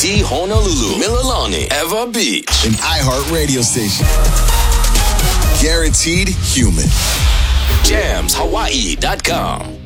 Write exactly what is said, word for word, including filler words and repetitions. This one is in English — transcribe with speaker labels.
Speaker 1: T Honolulu, Mililani, Ewa Beach.
Speaker 2: An iHeart radio station. Guaranteed human.
Speaker 1: jams hawaii dot com.